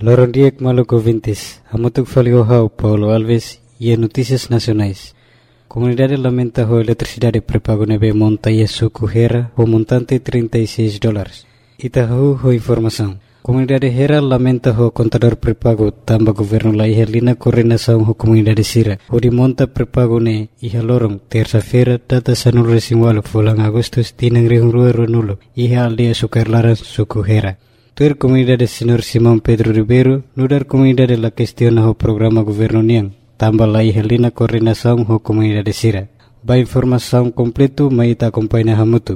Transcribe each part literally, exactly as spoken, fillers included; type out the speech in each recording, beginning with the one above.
Lorondiek Maluco Vintes, Hamutuk Faliohau, Paulo Alves e Notícias Nacionais. Comunidade lamenta a eletricidade pré-pago neve montanha suco Hera o montante trinta e seis dólares. Itahu ho informação. Comunidade Hera lamenta o contador pré-pago tamba governo la ihalina coordenação ho comunidade Sira. O de monta pré-pago ne iha lorong terça-feira data sanul resinwalo fulang agustus tinang rihurua ronulo iha aldea sukarlaran suco Hera. Tuer comunidade Senhor Simão Pedro Ribeiro, nudar comunidade la questiona o programa governo niang, tambah la ihalina coordenação ho comunidade Sira. Ba informação completo maita acompanha hamutu.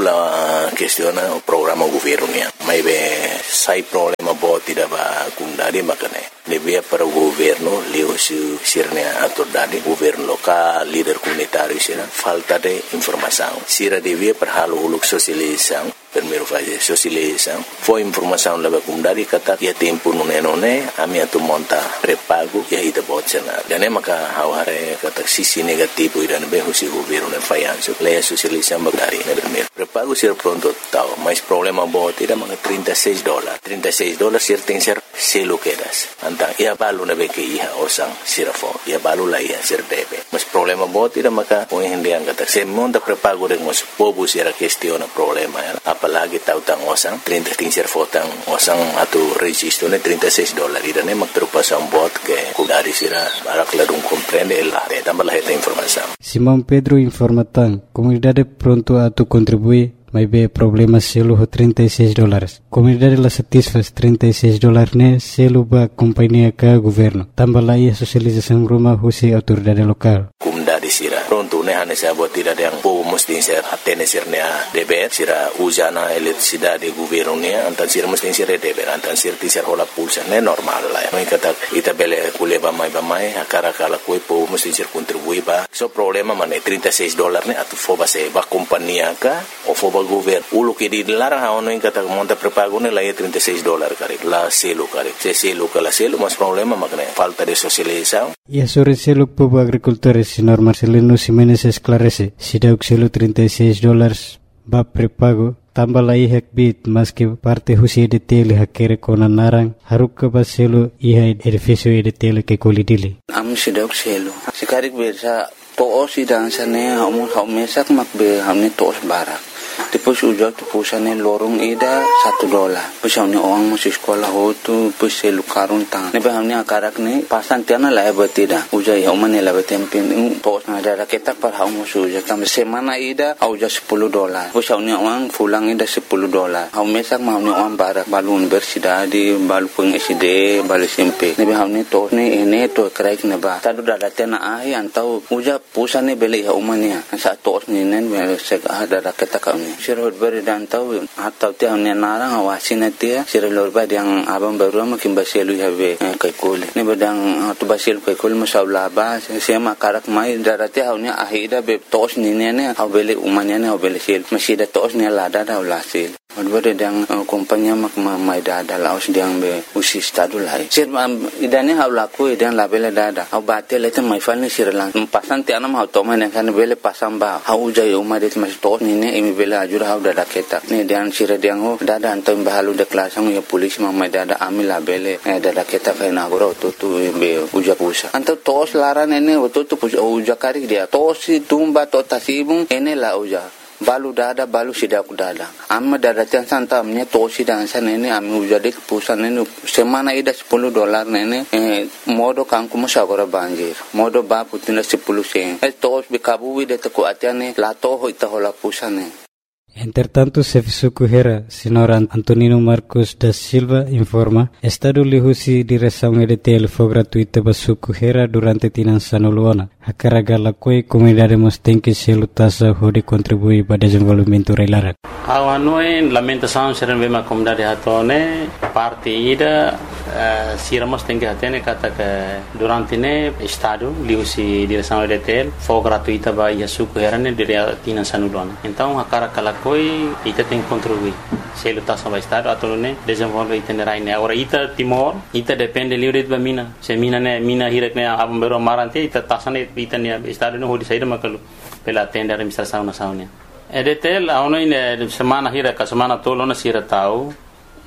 Aula questiona o programa governo niang. Mai be sai problema bo tidak ba kundari makane. Lebih para o governo leo su sirnya autoridade governo lokal líder comunitário sira falta de informação. Sira devia para halo uluk sosialização. Primeiro fazer socialização. Foi informação leva kundari kata ya tempo nune nune ami atu monta pré-pago ya ida botsenar. Dan maka haware kata sisi negativo ida be husi governo ne fayanso. Leia socialização bagari ne primeiro. Pré-pago sira pronto tau, mas problema bo tidak maka trinta e seis dólares. trinta e seis dólares sira tem ser selo quedas. Antang ia balu na be ke iha osang sira fo. Ia balu la iha sira debe. Mas problema bo tidak maka o hendian kata se monta pré-pago de mos povo sira questiona problema ya. Apalagi tahu tang osang trinta tingser fotang osang atau registro ne trinta e seis dólares ida ne mak terpasang bot ke kudari sira barak ladung comprende la de tambah la esta informação. Simão Pedro informatan comunidade pronto a tu contribuir mas be problema selo ho trinta e seis dólares. Comunidade la satisfaz trinta e seis dólares ne selo ba companhia ka governo. Tambah la ia socialização rumah husi autoridade lokal. Comunidade sira pronto ne hane sa bot tidak yang po mesti ser atene sirnya deber sira usana eletricidade governo ne antan sira mesti sira deber antan sira tisar hola pulsa ne normal la. Mai kata ita bele kuleba mai ba mai akara kala koi po mesti sir contribui ba. So problema mane trinta e seis dólares ne atu foba se ba companhia ka o foba governo ulu que di larang ha ono kata monta pré-pago ne la trinta e seis dólares kare la selo kare se selo kala selo mas problema makne falta de socialização. E sobre selo povo agricultores senhor Marcelino Ximenes esclarece se dá o selo trinta e seis dólares ba pré-pago tambah la ihak bit mas que parte husi de tele hakere kona narang haruk ka ba selo iha edifício de tele que colidile am se dá o selo se karik bersa to osi dan sane hamu hamesak makbe hamne tos barak. Depois ujak tu pusane lorong ida satu dolar. Pusane orang masih sekolah hotu pusai lukarun tang. Nebe hamne akarak ne pasan tiana la betida. Ujai hamane la betempen tos ada ketak par hamu ujak tam semana ida auja sepuluh dolar. Pusane orang pulang ida sepuluh dolar. Hamesak hamne orang barak balu universidade balu peng S D balu S M P. Nebe hamne tos ne ene to kraik ne ba. Tadu dada tiana ahi antau ujak pusane beli hamane. Sa tos ne nen sek ada ketak kami. Sirot beri dan tahu atau tiang ni narang awasin dia sirot beri yang abang baru makin basilu habe kaikul ni bedang tu basilu kaikul masalah ba saya makarak mai darati hau ni ahida be tos ni ni ni hau beli umanya ni hau beli sil masih ada tos ni lada dah ulasil. Beri yang kompanya mak mai dada laos diang be usi stadu lai. Sir idane hau laku idane labele dada hau batel itu mai fal ni sirlang pasan tiang nam hau toma ni kan beli pasang ba hau jai umadet masih tos ni ni imi beli ajur hau dada keta ni dian sira diang ho dada anto bahalu de kelasang ya polisi mamai dada amil labele dada keta kai nagoro tu tu be uja pusa anto tos laran ene tu tu uja kari dia tosi tumba to tasibung ene la uja balu dada balu sidak dada amma dada tiang santa amnya tosi dan sana ene ami uja de pusan ene semana ida sepuluh dolar nene modo kangku musagora banjir modo ba putina sepuluh sen eh tos be kabu de te ko atiane la to ho ita hola pusane. Entretanto, Sefisuku Hera, senhor Antonino Marcos da Silva, informa, Estado lihusi direção E D T L foi gratuita para Suku Hera durante tinan sanuluana. A carga la coi comunidade mos tem que se lutasa hode contribuir para desenvolvimento relarak. Ao anoi lamentação ser bema comunidade hatone parte ida siramos tem que atene kata que durante ne Estado lihusi direção E D T L foi gratuita para Suku Hera ne dire tinan sanuluana. Então a carga la coi ita tem que contribuir. Se lutasa para Estado atau ne desenvolve itinerário ne. Agora ita Timor ita depende livre de mina. Se mina ne mina hirak ne abang beru marante ita tasane ita ne Estado ne hodi saída makalu pela tenda administração nacional. E D T L a ono ine semana hira ka semana tolo na sira tau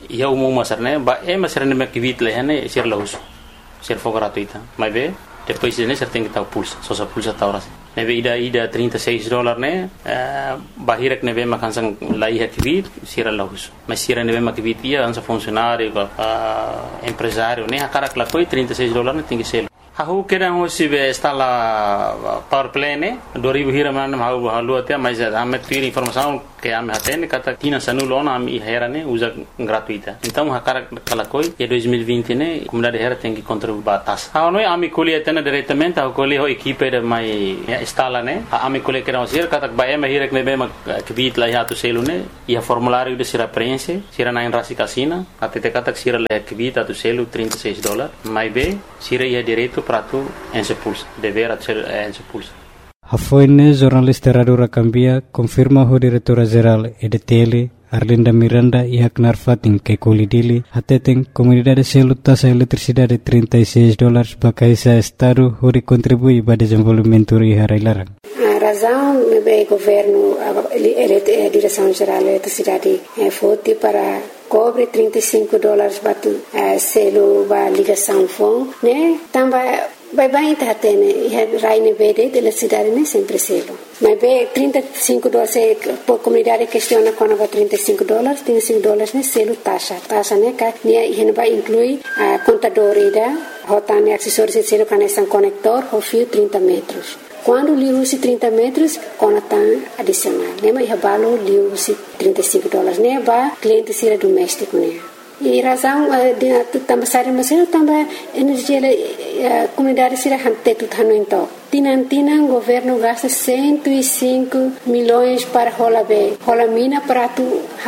ia umum masar né ba é masar né que vit leh né ser laus ser for gratuita mas bem depois né ser tem que estar pulsa só só pulsa tá horas né bem ida ida trinta e seis dólares né bahira que né bem makan sang lai que vit ser laus mas ser né bem mak vit ia ansa funcionário empresário né a cara que lá foi trinta e seis dólares né tem que ser Aku kira ngo si be instala power plant ne dua ribu hira man hau halu até mas ame tiri informação que ame atene kata tina sanulona ame hera ne usa gratuita então a cara kala koi e dois mil e vinte ne comunidade hera tem que contribuir batas ha no ame colhe atene diretamente a colhe ho equipe de mai instala ne ame colhe kira sir kata ba ame hira que be ma kvit la ya tu selu ne e a formulário de sira preenche sira na rasi casina até te kata sira la kvit tu selu trinta e seis dólares mai be sira ia direito para tu en se pulsa dever a ser en se pulsa Hafoine jornalista Radio Rakambia confirma o diretora geral E D T L Arlinda Miranda e Aknar Fatin que colidili atetem comunidade selo taxa eletricidade trinta e seis dólares para esse estado onde contribui para o desenvolvimento e harailarang. A razão é o governo, a direção geral da eletricidade foi para cobre trinta e cinco dólares para selo para ligação fone, né? Também vai bem tá tendo e raine verde da eletricidade né sempre selo. Mas bem trinta e cinco dólares por comunidade questiona quando vai trinta e cinco dólares, trinta e cinco dólares né selo taxa, taxa né que né e vai incluir a contador ida, rotane acessórios de selo conexão conector, o fio trinta metros. Quando lhe use trinta metros, conectam adicional. Né? Mas o lhe use trinta e cinco dólares. Né? Para cliente ser doméstico. Né? E razão de também sair mas eu também energia a comunidade será hante tudo hano então. Tinan tinan governo gasta cento e cinco milhões para rola be. Rola mina para tu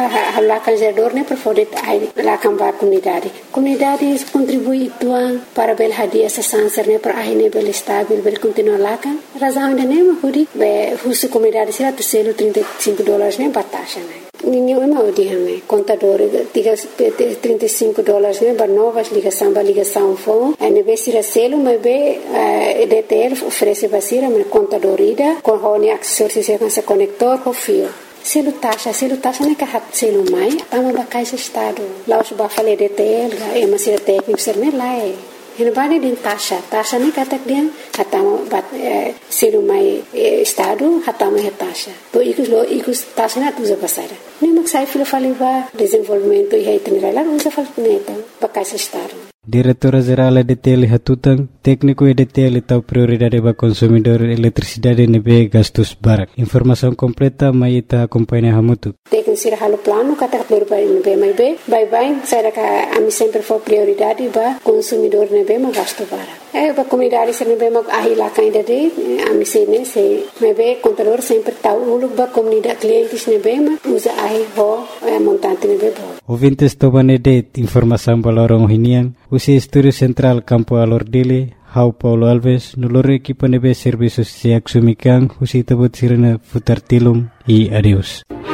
lá canjador né para poder lá cambar comunidade. Comunidade contribui tuan para bel hadia essa sanser né para aí né bel estável bel continuar lá kan. Razão de né mahudi be husu comunidade será tu selo trinta e cinco dólares né batasha né. Ninguém é mau dia né. Contador trinta e cinco dólares né para novas ligação para ligação fone. Aí né será selo mas be E D T L oferece basira mas contador ida com hone acessórios com esse conector com fio. Selo taxa, selo taxa não é que hat selo mai, tamo ba caixa estado. Lá os ba falei D T L, é uma sira técnico ser né lá é. Ele vai de taxa, taxa nem kata dia, hatamo ba selo mai estado, hatamo é taxa. To ikus lo ikus taxa na tuza basara. Nem mak sai filo falei ba desenvolvimento e itinerário lá usa fal neta ba caixa estado. Diretora Geral E D T L Hatutang, técnico E D T L tahu prioridade para consumidor eletricidade nebe gastos barak. Informação completa mai ita acompanha hamutu. Técnico sira halo plano kata prioridade nebe mai be, bye bye, saya ka ami sempre for prioridade para consumidor nebe ma gasto barak. Eh para comunidade sira nebe ma ahila kainda de ami se ne se nebe contador sempre tahu uluk para comunidade clientes nebe ma usa ahi ho montante nebe bo. Ouvintes tobane de informação balorong hinian. Usi Estúdio Central Campo Alordile, Hau Paulo Alves, noloro equipa nebe serviços se axumikan, usi tabut sirena futar tilum e adeus.